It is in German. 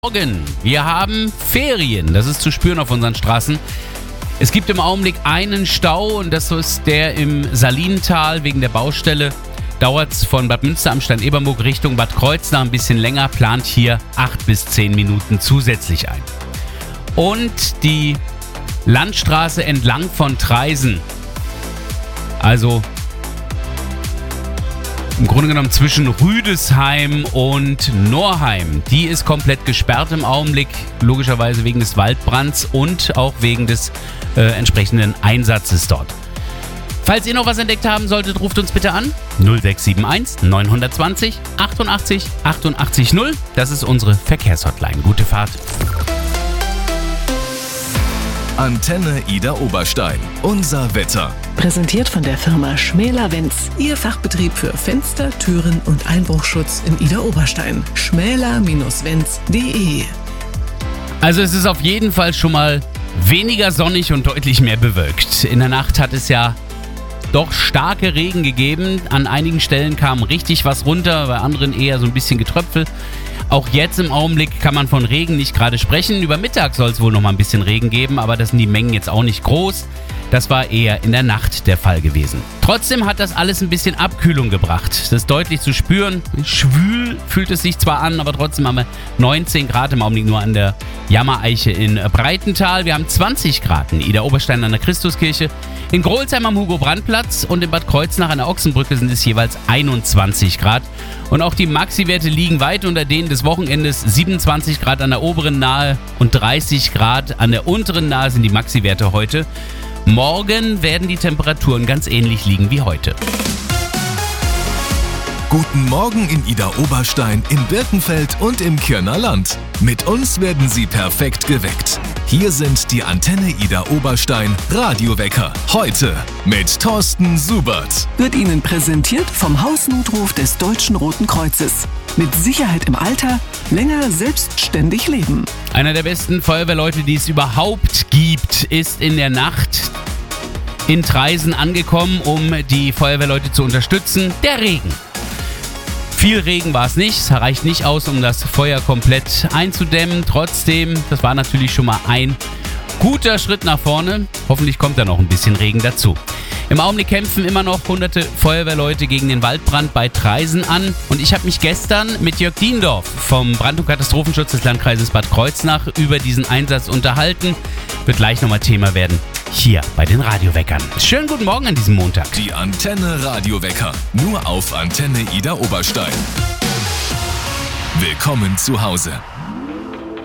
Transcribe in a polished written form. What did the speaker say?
Morgen. Wir haben Ferien, das ist zu spüren auf unseren Straßen. Es gibt im Augenblick einen Stau und das ist der im Salinental wegen der Baustelle. Dauert es von Bad Münster am Stein-Ebernburg Richtung Bad Kreuznach ein bisschen länger, plant hier 8 bis 10 Minuten zusätzlich ein. Und die Landstraße entlang von Traisen, also im Grunde genommen zwischen Rüdesheim und Norheim, die ist komplett gesperrt im Augenblick, logischerweise wegen des Waldbrands und auch wegen des entsprechenden Einsatzes dort. Falls ihr noch was entdeckt haben solltet, ruft uns bitte an 0671 920 88 88 0. Das ist unsere Verkehrshotline. Gute Fahrt. Antenne Ida Oberstein. Unser Wetter. Präsentiert von der Firma Schmäler-Wenz. Ihr Fachbetrieb für Fenster, Türen und Einbruchschutz in Ida Oberstein. schmäler-wenz.de. Also es ist auf jeden Fall schon mal weniger sonnig und deutlich mehr bewölkt. In der Nacht hat es ja doch starke Regen gegeben. An einigen Stellen kam richtig was runter, bei anderen eher so ein bisschen Getröpfel. Auch jetzt im Augenblick kann man von Regen nicht gerade sprechen. Über Mittag soll es wohl noch mal ein bisschen Regen geben, aber das sind die Mengen jetzt auch nicht groß. Das war eher in der Nacht der Fall gewesen. Trotzdem hat das alles ein bisschen Abkühlung gebracht. Das ist deutlich zu spüren. Schwül fühlt es sich zwar an, aber trotzdem haben wir 19 Grad im Augenblick nur an der Jammereiche in Breitental. Wir haben 20 Grad in Ida Oberstein an der Christuskirche. In Grolsheim am Hugo-Brandt-Platz und in Bad Kreuznach an der Ochsenbrücke sind es jeweils 21 Grad. Und auch die Maxi-Werte liegen weit unter denen des Wochenendes. 27 Grad an der oberen Nahe und 30 Grad an der unteren Nahe sind die Maxi-Werte heute. Morgen werden die Temperaturen ganz ähnlich liegen wie heute. Guten Morgen in Ida Oberstein, in Birkenfeld und im Kirner Land. Mit uns werden Sie perfekt geweckt. Hier sind die Antenne Ida Oberstein Radiowecker. Heute mit Thorsten Subert. Wird Ihnen präsentiert vom Hausnotruf des Deutschen Roten Kreuzes. Mit Sicherheit im Alter, länger selbstständig leben. Einer der besten Feuerwehrleute, die es überhaupt gibt, ist in der Nacht in Traisen angekommen, um die Feuerwehrleute zu unterstützen. Der Regen. Viel Regen war es nicht, es reicht nicht aus, um das Feuer komplett einzudämmen. Trotzdem, das war natürlich schon mal ein guter Schritt nach vorne. Hoffentlich kommt da noch ein bisschen Regen dazu. Im Augenblick kämpfen immer noch hunderte Feuerwehrleute gegen den Waldbrand bei Traisen an. Und ich habe mich gestern mit Jörg Diendorf vom Brand- und Katastrophenschutz des Landkreises Bad Kreuznach über diesen Einsatz unterhalten. Wird gleich nochmal Thema werden hier bei den Radioweckern. Schönen guten Morgen an diesem Montag. Die Antenne Radiowecker. Nur auf Antenne Ida Oberstein. Willkommen zu Hause.